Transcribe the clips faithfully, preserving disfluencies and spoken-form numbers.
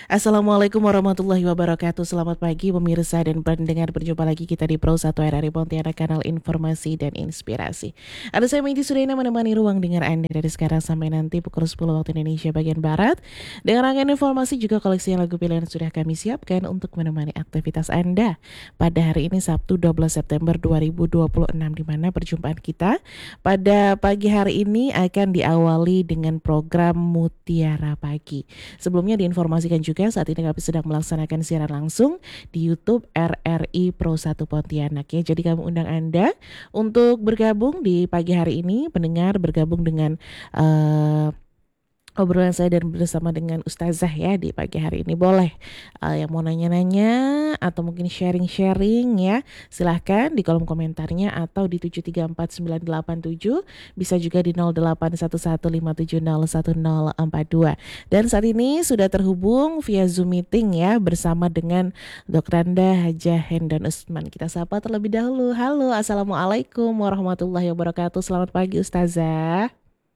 Assalamualaikum warahmatullahi wabarakatuh. Selamat pagi pemirsa dan pendengar. Berjumpa lagi kita di Pro satu R R I Pontianak, kanal informasi dan inspirasi. Ada saya Megi Sudena menemani ruang dengar Anda dari sekarang sampai nanti pukul sepuluh waktu Indonesia bagian Barat. Dengan rangkaian informasi juga koleksi lagu pilihan sudah kami siapkan untuk menemani aktivitas Anda pada hari ini Sabtu dua belas September dua ribu dua puluh enam, di mana perjumpaan kita pada pagi hari ini akan diawali dengan program Mutiara Pagi. Sebelumnya diinformasikan juga saat ini kami sedang melaksanakan siaran langsung di YouTube R R I Pro satu Pontianak ya. Jadi kami undang Anda untuk bergabung di pagi hari ini, pendengar bergabung dengan uh, obrolan saya dan bersama dengan Ustazah ya di pagi hari ini. Boleh uh, yang mau nanya-nanya atau mungkin sharing-sharing ya, silahkan di kolom komentarnya atau di tujuh tiga empat sembilan delapan tujuh, bisa juga di nol delapan satu satu lima tujuh nol satu nol empat dua. Dan saat ini sudah terhubung via Zoom meeting ya bersama dengan Dokter Randa Hajah Hendan Usman. Kita sapa terlebih dahulu. Halo, Assalamualaikum warahmatullahi wabarakatuh. Selamat pagi Ustazah.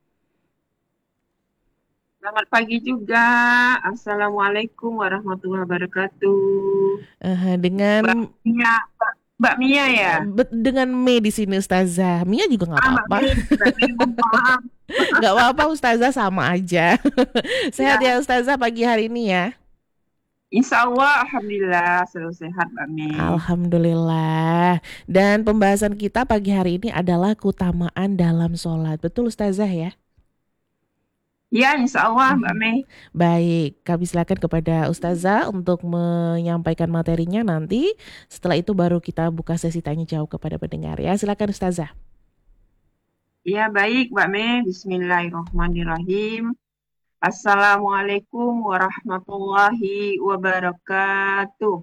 Selamat pagi juga. Assalamualaikum warahmatullahi wabarakatuh. Eh, Mbak dengan Mia, Mbak, Mbak Mia ya? Bet- dengan Mei di sini Ustazah. Mia juga nggak Ah, Mbak apa-apa. Mei, Mbak Mei, mohon maaf. Nggak apa-apa Ustazah, sama aja. Sehat Ya, ya Ustazah pagi hari ini ya. Insya Allah, Alhamdulillah, selalu sehat Mbak Mei. Alhamdulillah. Dan pembahasan kita pagi hari ini adalah keutamaan dalam sholat. Betul Ustazah ya? Ya, Insya Allah Mbak Mhm. Mei. Baik, kami silakan kepada Ustazah untuk menyampaikan materinya nanti. Setelah itu baru kita buka sesi tanya jawab kepada pendengar ya. Silakan Ustazah. Ya, baik Mbak Mei. Bismillahirrahmanirrahim. Assalamualaikum warahmatullahi wabarakatuh.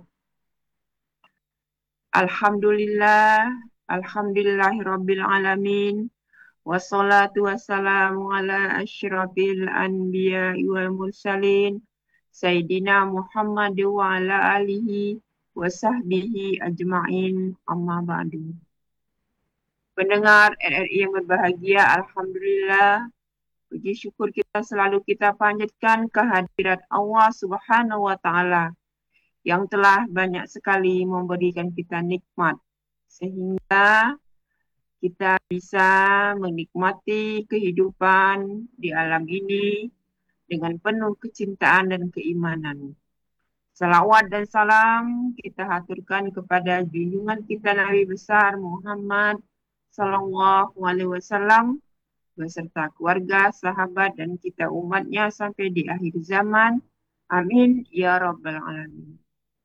Alhamdulillah, Alhamdulillahirabbil alamin. Wassalatu wassalamu ala asyrafil anbiya wal mursalin Sayyidina Muhammad wa ala alihi wa sahbihi ajma'in amma ba'du. Pendengar R R I yang berbahagia, Alhamdulillah, puji syukur kita selalu kita panjatkan kehadirat Allah Subhanahu wa Ta'ala yang telah banyak sekali memberikan kita nikmat sehingga kita bisa menikmati kehidupan di alam ini dengan penuh kecintaan dan keimanan. Salawat dan salam kita haturkan kepada junjungan kita Nabi besar Muhammad Sallallahu Alaihi Wasallam beserta keluarga, sahabat dan kita umatnya sampai di akhir zaman. Amin ya rabbal alamin.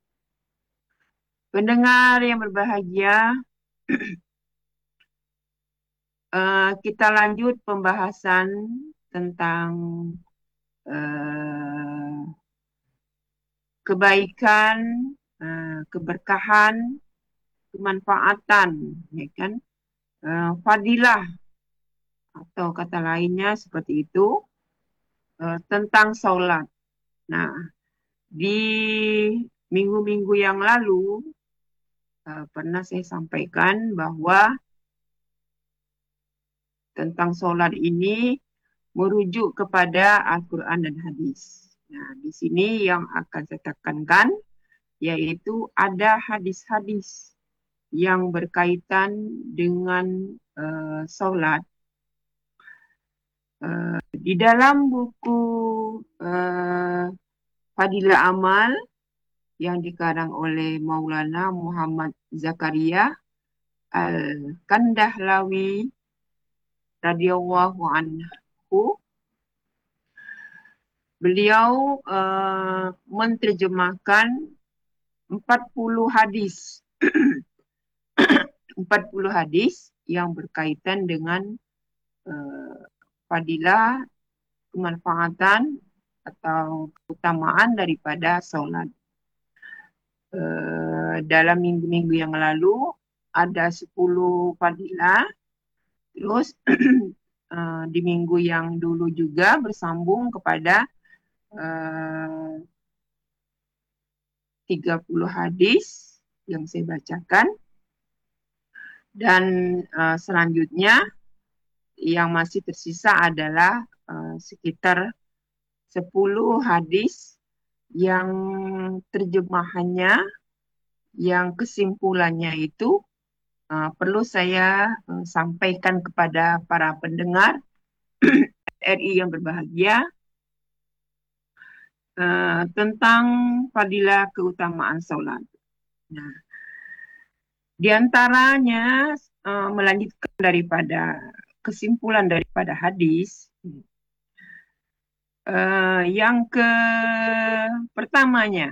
Pendengar yang berbahagia, uh, kita lanjut pembahasan tentang uh, kebaikan, uh, keberkahan, kemanfaatan, ya kan? Uh, fadilah atau kata lainnya seperti itu uh, tentang saulat. Nah, di minggu-minggu yang lalu uh, pernah saya sampaikan bahwa tentang saulat ini merujuk kepada Al-Quran dan hadis. Nah, di sini yang akan saya tekankan yaitu ada hadis-hadis yang berkaitan dengan uh, solat. Uh, di dalam buku uh, Fadilah Amal yang dikarang oleh Maulana Muhammad Zakaria Al-Kandahlawi radhiyallahu anhu, beliau uh, menterjemahkan empat puluh hadis empat puluh hadis yang berkaitan dengan uh, fadilah, kemanfaatan atau keutamaan daripada solat. Uh, dalam minggu-minggu yang lalu ada sepuluh fadilah, terus uh, di minggu yang dulu juga bersambung kepada uh, tiga puluh hadis yang saya bacakan. Dan uh, selanjutnya yang masih tersisa adalah uh, sekitar sepuluh hadis yang terjemahannya, yang kesimpulannya itu uh, perlu saya uh, sampaikan kepada para pendengar R I yang berbahagia uh, tentang fadilah keutamaan salat. Nah, di antaranya uh, melanjutkan daripada kesimpulan daripada hadis, uh, yang ke pertamanya,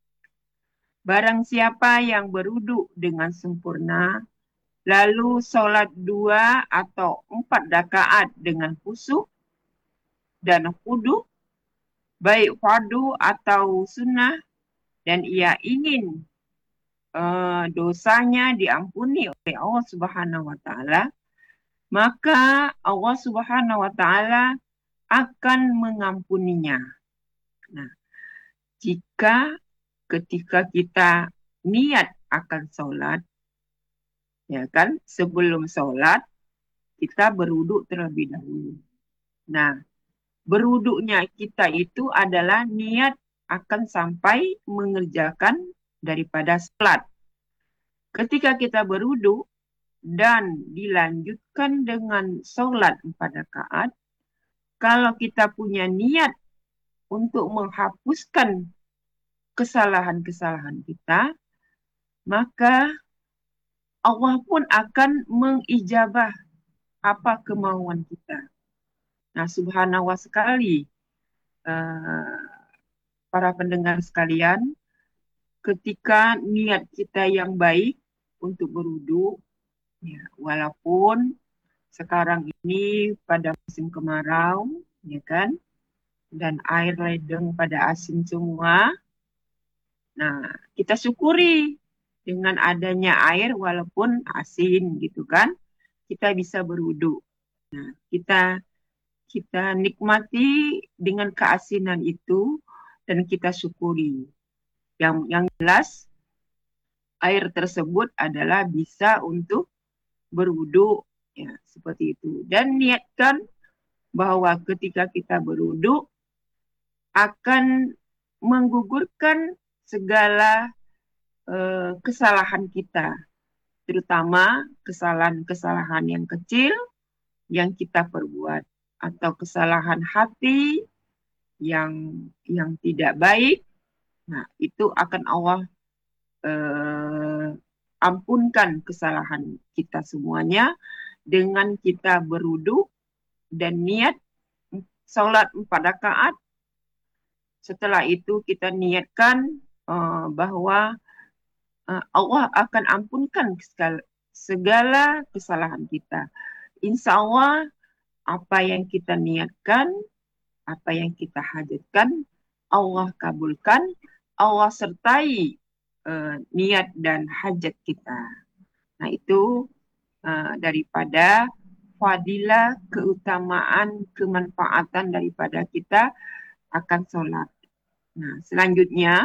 barang siapa yang berwudu dengan sempurna, lalu sholat dua atau empat rakaat dengan khusyuk dan khudu, baik fardu atau sunnah, dan ia ingin uh, dosanya diampuni oleh Allah Subhanahu wa taala, maka Allah Subhanahu wa taala akan mengampuninya. Nah, jika ketika kita niat akan sholat, ya kan, sebelum sholat kita berwuduk terlebih dahulu. Nah, berwuduknya kita itu adalah niat akan sampai mengerjakan daripada sholat. Ketika kita berwuduk dan dilanjutkan dengan sholat empat rakaat, kalau kita punya niat untuk menghapuskan kesalahan-kesalahan kita, maka Allah pun akan mengijabah apa kemauan kita. Nah, subhanallah sekali, uh, para pendengar sekalian, ketika niat kita yang baik untuk berwudu, ya, walaupun sekarang ini pada musim kemarau, ya kan, dan air ledeng pada asin semua. Nah, kita syukuri dengan adanya air walaupun asin gitu kan, kita bisa berwudu. Nah, kita kita nikmati dengan keasinan itu dan kita syukuri. Yang yang jelas air tersebut adalah bisa untuk berwudu, ya, seperti itu. Dan niatkan bahwa ketika kita berwudu akan menggugurkan segala uh, kesalahan kita, terutama kesalahan-kesalahan yang kecil yang kita perbuat atau kesalahan hati yang yang tidak baik. Nah, itu akan Allah uh, ampunkan kesalahan kita semuanya dengan kita berwudu dan niat salat empat rakaat. Setelah itu kita niatkan uh, bahwa uh, Allah akan ampunkan segala, segala kesalahan kita. Insya Allah apa yang kita niatkan, apa yang kita hajatkan, Allah kabulkan, Allah sertai uh, niat dan hajat kita. Nah, itu uh, daripada fadilah, keutamaan, kemanfaatan daripada kita akan sholat. Nah, selanjutnya,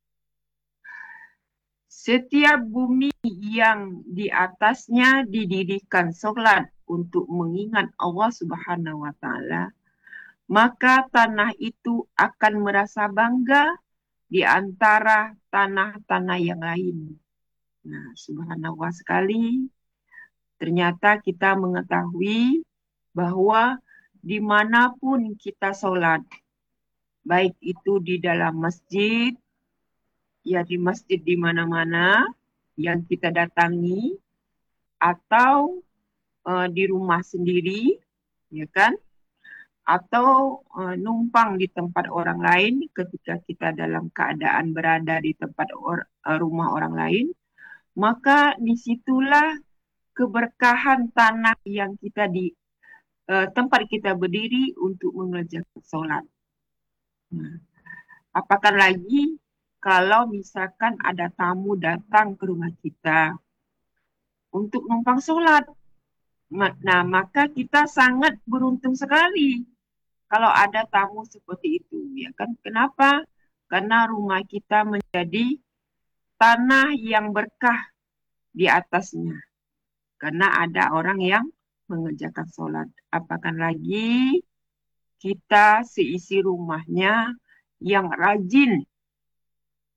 setiap bumi yang di atasnya didirikan sholat untuk mengingat Allah Subhanahu wa taala, maka tanah itu akan merasa bangga di antara tanah-tanah yang lain. Nah, subhanallah sekali, ternyata kita mengetahui bahwa dimanapun kita sholat, baik itu di dalam masjid, ya di masjid di mana-mana yang kita datangi, atau uh, di rumah sendiri, ya kan? Atau uh, numpang di tempat orang lain ketika kita dalam keadaan berada di tempat or, uh, rumah orang lain, maka disitulah keberkahan tanah yang kita di uh, tempat kita berdiri untuk mengerjakan sholat. Nah, apakah lagi kalau misalkan ada tamu datang ke rumah kita untuk numpang sholat. Nah, maka kita sangat beruntung sekali kalau ada tamu seperti itu, ya kan? Kenapa? Karena rumah kita menjadi tanah yang berkah di atasnya. Karena ada orang yang mengerjakan sholat. Apakah lagi kita seisi rumahnya yang rajin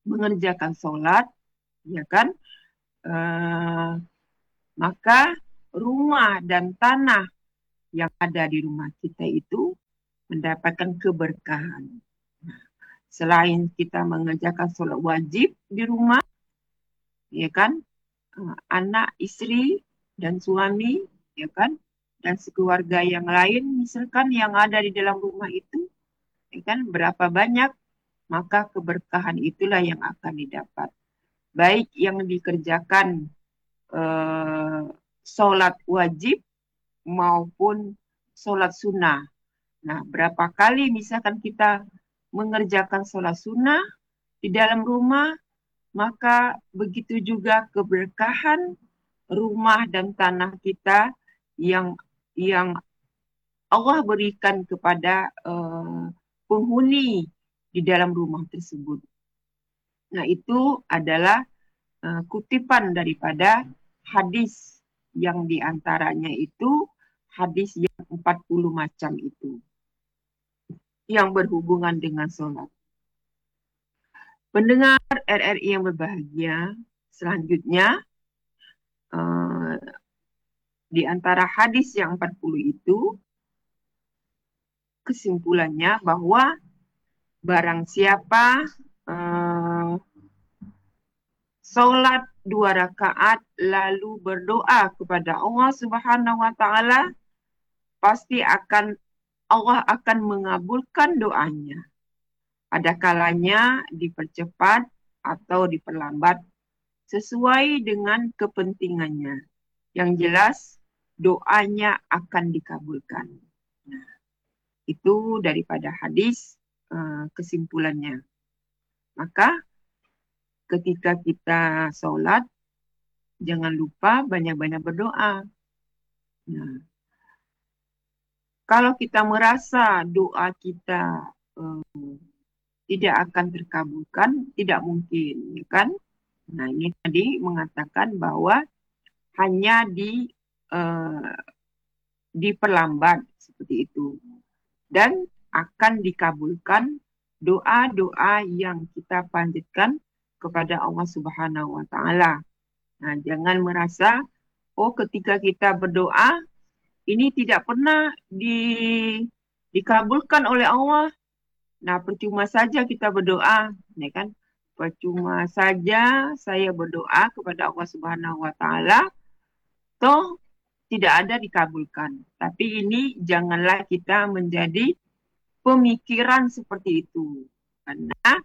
mengerjakan sholat, ya kan, uh, maka rumah dan tanah yang ada di rumah kita itu mendapatkan keberkahan. Selain kita mengerjakan sholat wajib di rumah, ya kan, uh, anak, istri, dan suami, ya kan, dan sekeluarga yang lain, misalkan yang ada di dalam rumah itu, ya kan, berapa banyak, maka keberkahan itulah yang akan didapat. Baik yang dikerjakan uh, sholat wajib maupun sholat sunnah. Nah, berapa kali misalkan kita mengerjakan sholat sunnah di dalam rumah, maka begitu juga keberkahan rumah dan tanah kita yang yang Allah berikan kepada uh, penghuni di dalam rumah tersebut. Nah, itu adalah uh, kutipan daripada hadis yang diantaranya itu hadis yang empat puluh macam itu yang berhubungan dengan sholat. Pendengar R R I yang berbahagia, selanjutnya uh, di antara hadis yang empat puluh itu, kesimpulannya bahwa barang siapa uh, sholat dua rakaat lalu berdoa kepada Allah Subhanahu wa taala, pasti akan Allah akan mengabulkan doanya. Ada kalanya dipercepat atau diperlambat sesuai dengan kepentingannya. Yang jelas doanya akan dikabulkan. Nah, itu daripada hadis uh, kesimpulannya. Maka ketika kita sholat, jangan lupa banyak-banyak berdoa. Nah, kalau kita merasa doa kita uh, tidak akan terkabulkan, tidak mungkin, ya kan? Nah, ini tadi mengatakan bahwa hanya di uh, diperlambat seperti itu, dan akan dikabulkan doa-doa yang kita panjatkan kepada Allah Subhanahu wa taala. Nah, jangan merasa oh ketika kita berdoa ini tidak pernah di dikabulkan oleh Allah. Nah, percuma saja kita berdoa, ya kan? Percuma saja saya berdoa kepada Allah Subhanahu wa taala, toh tidak ada dikabulkan. Tapi ini janganlah kita menjadi pemikiran seperti itu. Karena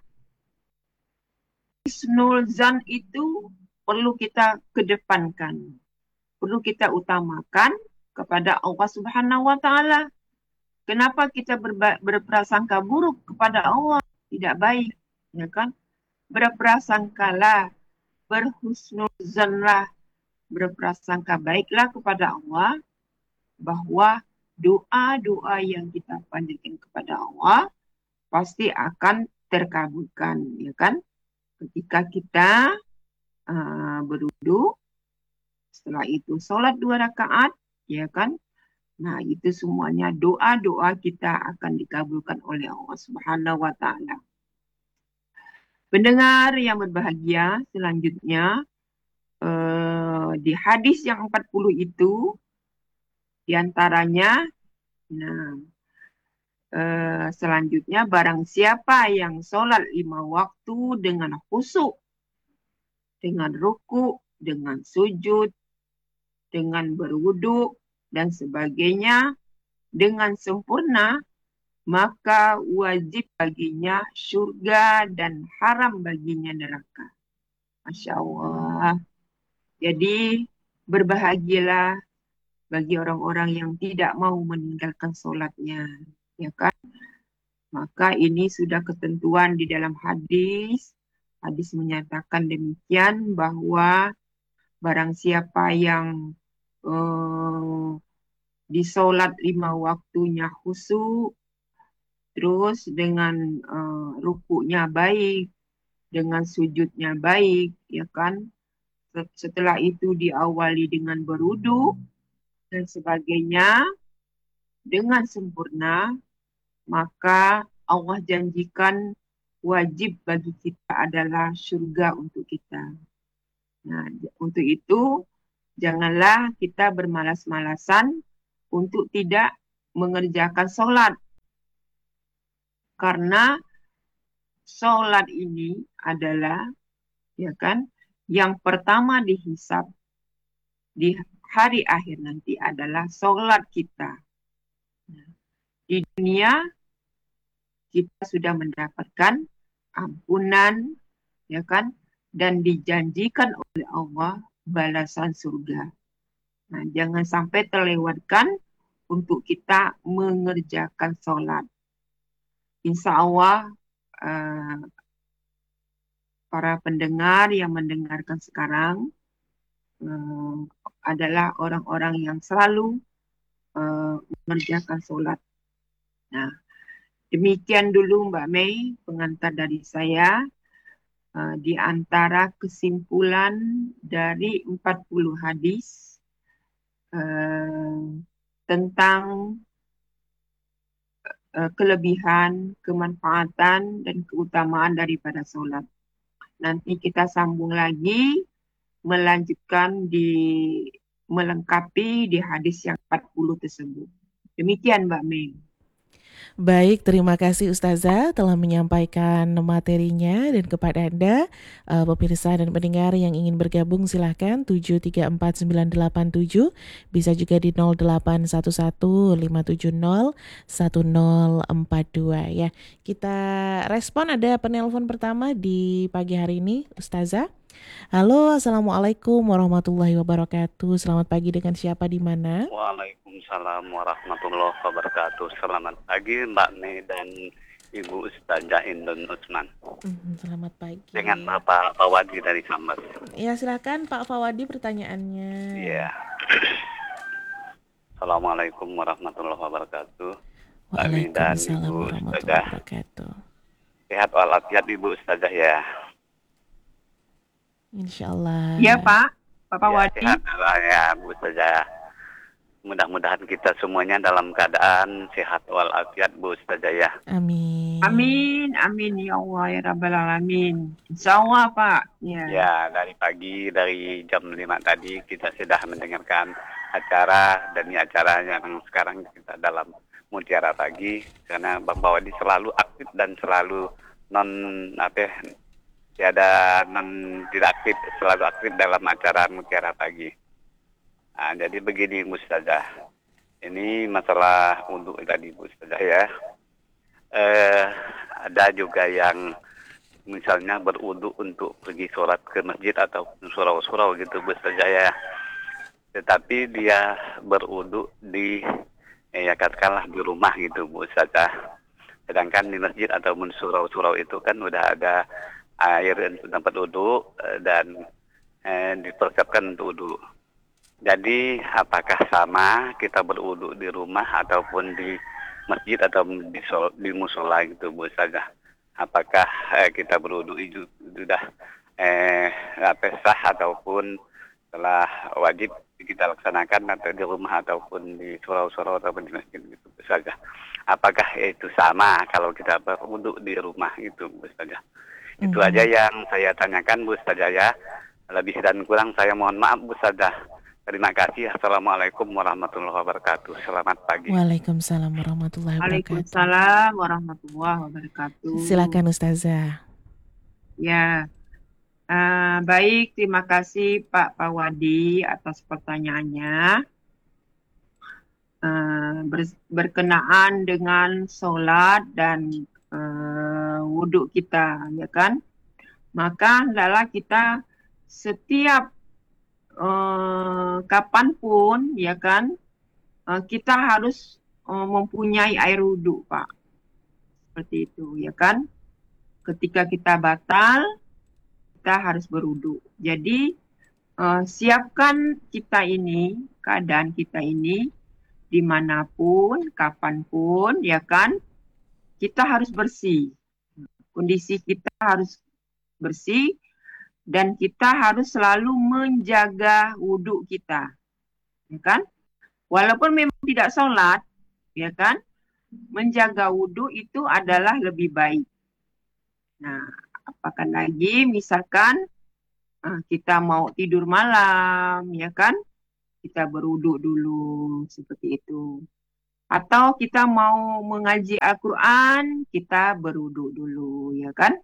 husnul zan itu perlu kita kedepankan. Perlu kita utamakan kepada Allah Subhanahu wa taala. Kenapa kita berba- berprasangka buruk kepada Allah? Tidak baik, ya kan? Berprasangkalah, berhusnuzanlah, berprasangka baiklah kepada Allah bahwa doa-doa yang kita panjatkan kepada Allah pasti akan terkabulkan, ya kan? Ketika kita uh, berwudu, setelah itu sholat dua rakaat, ya kan? Nah, itu semuanya doa-doa kita akan dikabulkan oleh Allah Subhanahu wa taala. Pendengar yang berbahagia, selanjutnya eh, di hadis yang empat puluh itu, diantaranya, nah, eh, selanjutnya barang siapa yang sholat lima waktu dengan khusyuk, dengan ruku, dengan sujud, dengan berwudu, dan sebagainya, dengan sempurna, maka wajib baginya surga dan haram baginya neraka. Masya Allah. Jadi berbahagialah bagi orang-orang yang tidak mau meninggalkan sholatnya. Ya kan? Maka ini sudah ketentuan di dalam hadis. Hadis menyatakan demikian bahwa barang siapa yang uh, di sholat lima waktunya khusyuk, terus dengan uh, rukunya baik, dengan sujudnya baik, ya kan? Setelah itu diawali dengan berwudu dan sebagainya dengan sempurna, maka Allah janjikan wajib bagi kita adalah syurga untuk kita. Nah, untuk itu janganlah kita bermalas-malasan untuk tidak mengerjakan solat. Karena solat ini adalah, ya kan, yang pertama dihisab di hari akhir nanti adalah solat kita. Di dunia kita sudah mendapatkan ampunan, ya kan, dan dijanjikan oleh Allah balasan surga. Nah, jangan sampai terlewatkan untuk kita mengerjakan sholat. Insya Allah, uh, para pendengar yang mendengarkan sekarang uh, adalah orang-orang yang selalu uh, mengerjakan sholat. Nah, demikian dulu Mbak Mei, pengantar dari saya. Uh, di antara kesimpulan dari empat puluh hadis uh, tentang uh, kelebihan, kemanfaatan, dan keutamaan daripada solat. Nanti kita sambung lagi, melanjutkan di melengkapi di hadis yang empat puluh tersebut. Demikian Mbak Mei. Baik, terima kasih Ustazah telah menyampaikan materinya, dan kepada Anda uh, pemirsa dan pendengar yang ingin bergabung silahkan tujuh tiga empat sembilan delapan tujuh, bisa juga di nol delapan satu satu lima tujuh nol satu nol empat dua ya. Kita respon, ada penelpon pertama di pagi hari ini Ustazah. Halo, assalamualaikum warahmatullahi wabarakatuh. Selamat pagi, dengan siapa di mana? Waalaikumsalam warahmatullahi wabarakatuh. Selamat pagi Mbak Mei dan Ibu Ustazah Indun Utsman. Hmm, selamat pagi. Dengan Bapak Fawadi dari Sambat. Ya, silakan Pak Fawadi pertanyaannya. Iya. Assalamualaikum warahmatullahi wabarakatuh. Waalaikumsalam warahmatullahi wabarakatuh. Sehat walafiat Ibu Ustazah ya. Insyaallah. Ya Pak, Bapak ya, Wadi. Sehat ya Bu Ustazah. Mudah-mudahan kita semuanya dalam keadaan sehat walafiat Bu Ustazah ya. Amin. Amin, amin ya Allah ya Rabbal Alamin. Insyaallah Pak. Ya. Ya, dari pagi dari jam lima tadi kita sudah mendengarkan acara, dan ini acara yang sekarang kita dalam mutiara pagi, karena Bapak Wadi selalu aktif dan selalu non apa tiada non tidak aktif, selalu aktif dalam acara mutiara pagi. Nah, jadi begini Bu Ustazah, ini masalah untuk tadi Bu Ustazah ya. Eh, ada juga yang misalnya berwudu untuk pergi sholat ke masjid atau surau-surau gitu Bu Ustazah ya. Tetapi dia berwudu di eh, ya katakanlah di rumah gitu Bu Ustazah. Sedangkan di masjid ataupun surau-surau itu kan udah ada air untuk tempat wudu dan eh, dipersiapkan untuk wudu. Jadi apakah sama kita berwudu di rumah ataupun di masjid atau di, sol, di musola gitu Bu Ustazah? Apakah eh, kita berwudu itu sudah eh, sah ataupun telah wajib kita laksanakan atau di rumah ataupun di surau-surau ataupun di masjid gitu Bu Ustazah? Apakah itu sama kalau kita berwudu di rumah itu Bu Ustazah? Itu mm-hmm. aja yang saya tanyakan Bu Ustazah ya. Lebih dan kurang saya mohon maaf Bu Ustazah. Terima kasih. Assalamualaikum warahmatullahi wabarakatuh. Selamat pagi. Waalaikumsalam warahmatullahi wabarakatuh. Waalaikumsalam warahmatullahi wabarakatuh. Silakan Ustazah. Ya, uh, baik. Terima kasih Pak Pawadi atas pertanyaannya. Uh, ber, berkenaan dengan sholat dan uh, wudhu kita, ya kan? Maka hendaklah kita setiap Uh, kapanpun, ya kan, uh, kita harus uh, mempunyai air wudhu, Pak. Seperti itu, ya kan. Ketika kita batal, kita harus berwudhu. Jadi, uh, siapkan kita ini, keadaan kita ini, dimanapun, kapanpun, ya kan, kita harus bersih. Kondisi kita harus bersih. Dan kita harus selalu menjaga wudhu kita, ya kan? Walaupun memang tidak sholat, ya kan? Menjaga wudhu itu adalah lebih baik. Nah, apakan lagi misalkan uh, kita mau tidur malam, ya kan? Kita berwuduk dulu seperti itu. Atau kita mau mengaji Al-Quran, kita berwuduk dulu, ya kan?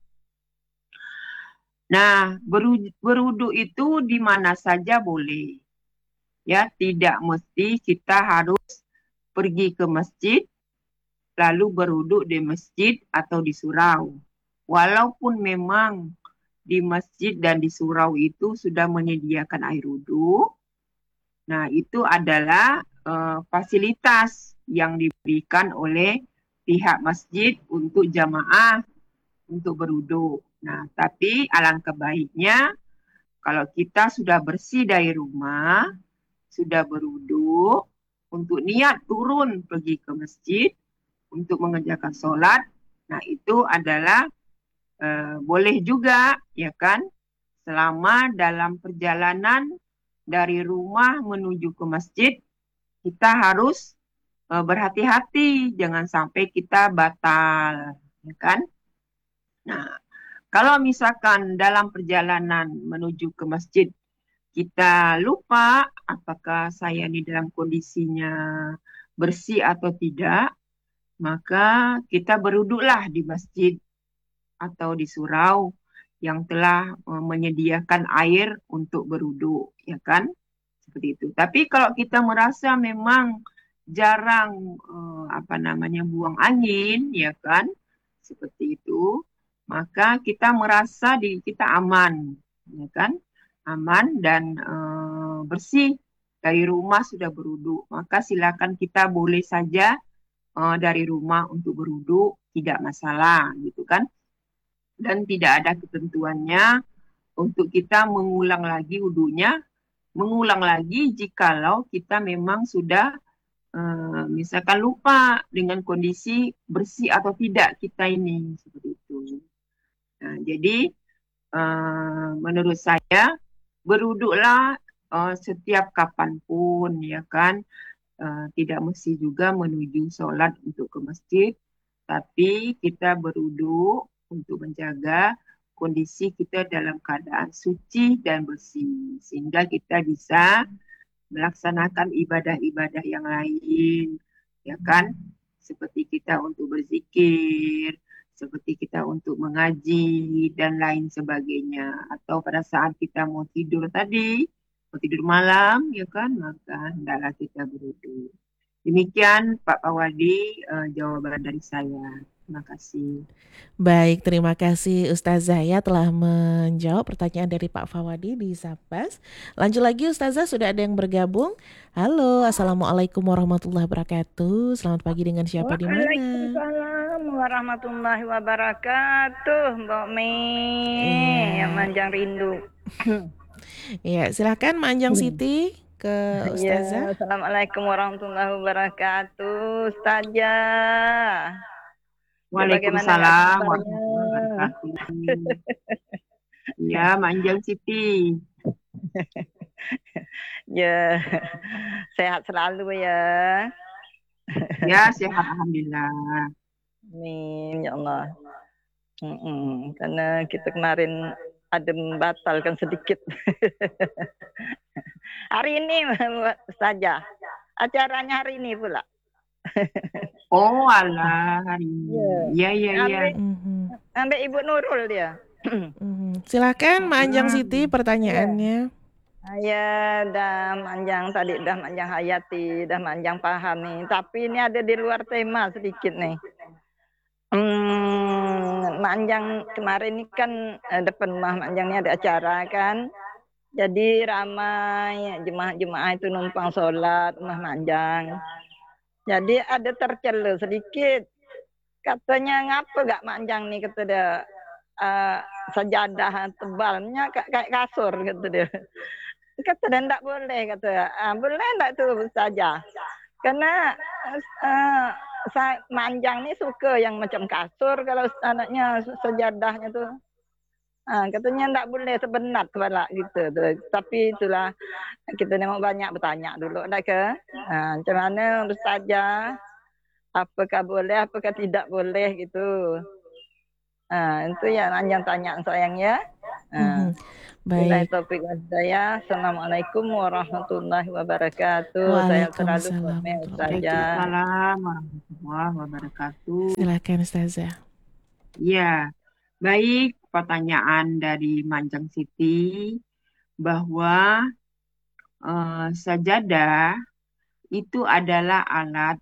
Nah, beru- berwuduk itu di mana saja boleh. Ya, tidak mesti kita harus pergi ke masjid lalu berwuduk di masjid atau di surau. Walaupun memang di masjid dan di surau itu sudah menyediakan air wuduk, nah itu adalah uh, fasilitas yang diberikan oleh pihak masjid untuk jamaah untuk berwuduk. Nah, tapi alangkah baiknya kalau kita sudah bersih dari rumah, sudah berwuduk, untuk niat turun pergi ke masjid untuk mengerjakan solat, nah itu adalah uh, boleh juga, ya kan? Selama dalam perjalanan dari rumah menuju ke masjid, kita harus uh, berhati-hati, jangan sampai kita batal, ya kan? Nah, kalau misalkan dalam perjalanan menuju ke masjid kita lupa apakah saya ini dalam kondisinya bersih atau tidak, maka kita berwuduklah di masjid atau di surau yang telah uh, menyediakan air untuk berwuduk, ya kan? Seperti itu. Tapi kalau kita merasa memang jarang uh, apa namanya buang angin, ya kan? Seperti itu, maka kita merasa diri kita aman, ya kan? Aman dan uh, bersih dari rumah sudah berwuduk, maka silakan kita boleh saja uh, dari rumah untuk berwuduk, tidak masalah, gitu kan? Dan tidak ada ketentuannya untuk kita mengulang lagi wudhunya, mengulang lagi jikalau kita memang sudah uh, misalkan lupa dengan kondisi bersih atau tidak kita ini, seperti itu. Nah, jadi uh, menurut saya berwuduklah uh, setiap kapanpun, ya kan? Uh, tidak mesti juga menuju solat untuk ke masjid, tapi kita berwuduk untuk menjaga kondisi kita dalam keadaan suci dan bersih, sehingga kita bisa melaksanakan ibadah-ibadah yang lain, ya kan? Seperti kita untuk berzikir, seperti kita untuk mengaji dan lain sebagainya. Atau pada saat kita mau tidur tadi, mau tidur malam, ya kan? Maka hendaklah kita berwuduk. Demikian Pak Pawadi, uh, jawaban dari saya. Terima kasih. Baik, terima kasih Ustazah ya telah menjawab pertanyaan dari Pak Fawadi di Sapas. Lanjut lagi Ustazah, sudah ada yang bergabung. Halo, Assalamualaikum warahmatullahi wabarakatuh. Selamat pagi, dengan siapa di mana? Waalaikumsalam warahmatullahi wabarakatuh, Mbak Mei, Iya. yang manjang rindu. Iya, silakan Manjang Siti ke Ustazah. Ya, Assalamualaikum warahmatullahi wabarakatuh, Ustazah. Waalaikumsalam warahmatullahi wabarakatuh. Ya, Manjang Siti. Ya, sehat selalu ya. Ya, sehat alhamdulillah. Amin ya Allah. Mm-mm. Karena kita kemarin ada membatalkan sedikit. Hari ini saja. Acaranya hari ini pula. Oh alah, hari ini. Ya, ya, ya. Sampai Ibu Nurul dia. Mm-hmm. Silakan Manjang Siti pertanyaannya. Ya, dah Manjang tadi, dah Manjang hayati, dah Manjang paham nih. Tapi ini ada di luar tema sedikit nih. Hmm, Manjang kemarin ini kan eh, depan rumah Manjang ini ada acara kan. Jadi ramai jemaah-jemaah itu numpang sholat rumah Manjang. Jadi ada tercela sedikit. Katanya ngapa gak Manjang nih, kata dia. Uh, sajadah tebalnya kayak kasur, kata dia. Kata dia enggak boleh, kata dia. Ah, boleh enggak tuh saja. Karena uh, Manjang nih suka yang macam kasur, kalau anaknya sajadahnya tuh. Ah, katanya enggak boleh sebenat kepala gitu tuh. Tapi itulah kita memang banyak bertanya dulu dah ke. Ah, macam mana saja, apakah boleh, apakah tidak boleh gitu. Nah, itu yang Anjang tanya sayang ya. Nah, Mhm. Baik. topik saya. Assalamualaikum warahmatullahi wabarakatuh. Saya selalu Waalaikumsalam Fatma warahmatullahi saja. wabarakatuh. Waalaikumsalam warahmatullahi wabarakatuh. Silakan Ustazah. Ya, baik pertanyaan dari Manjang Siti bahwa eh, sajadah itu adalah alat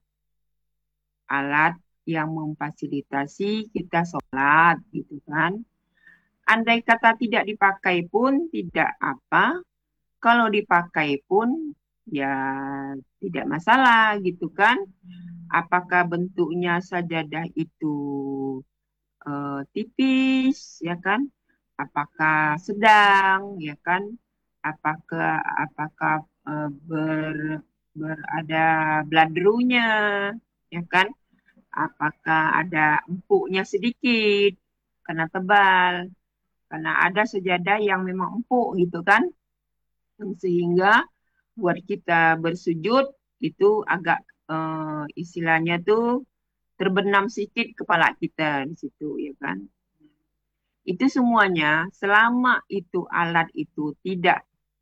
alat yang memfasilitasi kita sholat gitu kan. Andai kata tidak dipakai pun tidak apa, kalau dipakai pun ya tidak masalah gitu kan. Apakah bentuknya sajadah itu eh, tipis ya kan? Apakah sedang ya kan? Apakah apakah eh, ber berada bladrunya ya kan? Apakah ada empuknya sedikit karena tebal? Karena ada sejadah yang memang empuk gitu kan, sehingga buat kita bersujud itu agak eh, istilahnya tuh terbenam sedikit kepala kita di situ ya kan. Itu semuanya selama itu alat itu tidak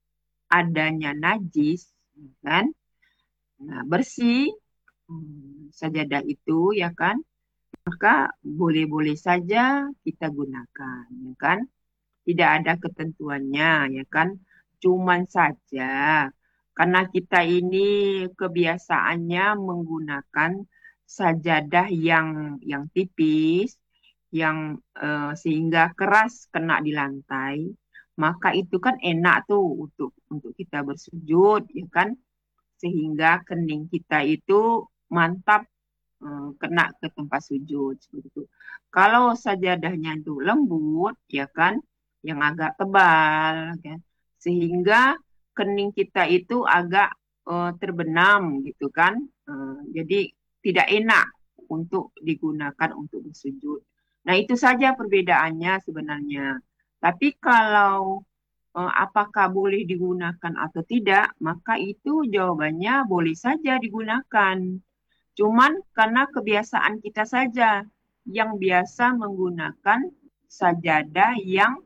adanya najis ya kan, nah, bersih hmm, sajadah itu ya kan, maka boleh-boleh saja kita gunakan ya kan. Tidak ada ketentuannya ya kan. Cuman saja karena kita ini kebiasaannya menggunakan sajadah yang yang tipis, yang eh, sehingga keras kena di lantai, maka itu kan enak tuh untuk untuk kita bersujud ya kan, sehingga kening kita itu mantap eh, kena ke tempat sujud seperti itu. Kalau sajadahnya itu lembut ya kan, yang agak tebal kan, sehingga kening kita itu agak eh, terbenam gitu kan. Eh, jadi tidak enak untuk digunakan untuk bersujud. Nah, itu saja perbedaannya sebenarnya. Tapi kalau eh, apakah boleh digunakan atau tidak, maka itu jawabannya boleh saja digunakan. Cuman karena kebiasaan kita saja yang biasa menggunakan sajadah yang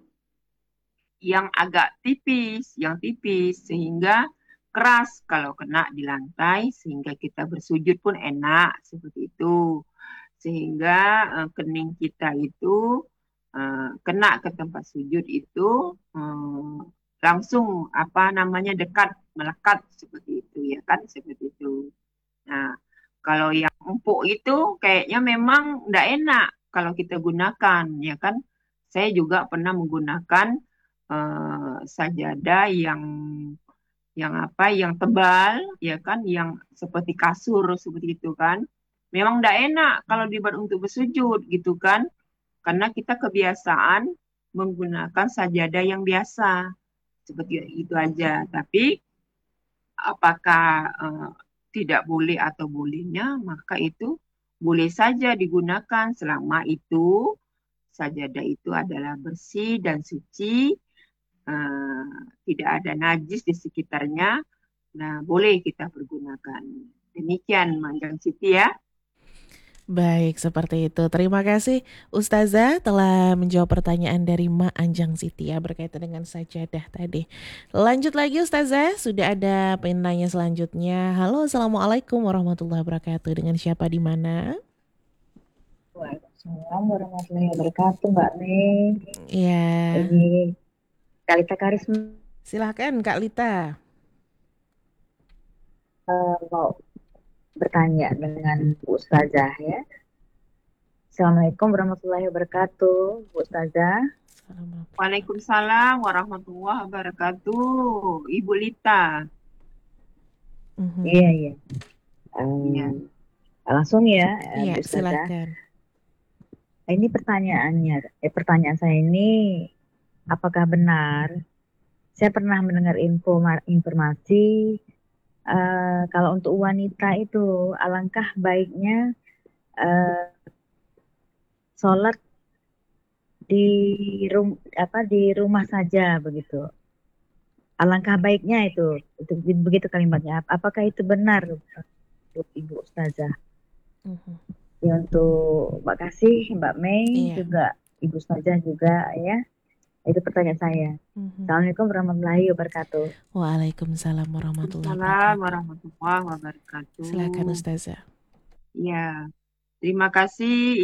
yang agak tipis, yang tipis sehingga keras kalau kena di lantai sehingga kita bersujud pun enak seperti itu. Sehingga uh, kening kita itu uh, kena ke tempat sujud itu uh, langsung apa namanya dekat melekat seperti itu ya kan, seperti itu. Nah, kalau yang empuk itu kayaknya memang tidak enak kalau kita gunakan, ya kan? Saya juga pernah menggunakan eh, sajadah yang yang apa, yang tebal, ya kan, yang seperti kasur seperti itu kan. Memang tidak enak kalau dibuat untuk bersujud gitu kan, karena kita kebiasaan menggunakan sajadah yang biasa seperti itu aja. Tapi apakah eh, tidak boleh atau bolehnya, maka itu boleh saja digunakan selama itu sajadah itu adalah bersih dan suci, eh, tidak ada najis di sekitarnya. Nah, boleh kita pergunakan. Demikian Manjang Siti ya. Baik, seperti itu. Terima kasih Ustazah telah menjawab pertanyaan dari Ma Anjang Siti ya berkaitan dengan sajadah tadi. Lanjut lagi Ustazah, sudah ada penanya selanjutnya. Halo, Assalamualaikum warahmatullahi wabarakatuh. Dengan siapa di mana? Waalaikumsalam warahmatullahi wabarakatuh, Mbak Mei. Iya. Ini Kalita Karisma. Silahkan Kak Lita. Uh, mau bertanya dengan Bu Ustazah ya. Assalamualaikum warahmatullahi wabarakatuh, Bu Ustazah. Waalaikumsalam warahmatullahi wabarakatuh, Ibu Lita. Mm-hmm. Iya, iya. Um, Iya. Langsung ya, Iya, Bu Ustazah. silakan. Ini pertanyaannya, eh, pertanyaan saya ini, apakah benar? Saya pernah mendengar info informasi uh, kalau untuk wanita itu alangkah baiknya uh, sholat di rum apa di rumah saja begitu. Alangkah baiknya itu, itu begitu kalimatnya. Apakah itu benar, Ibu Ustazah? Mm-hmm. Ya, untuk Mbak Kasih, Mbak Mei iya. juga Ibu Ustazah juga ya. Itu pertanyaan saya. Mhm. Assalamualaikum warahmatullahi wabarakatuh. Waalaikumsalam warahmatullahi Waalaikumsalam wabarakatuh. warahmatullahi wabarakatuh. Silakan Ustazah. Ya, terima kasih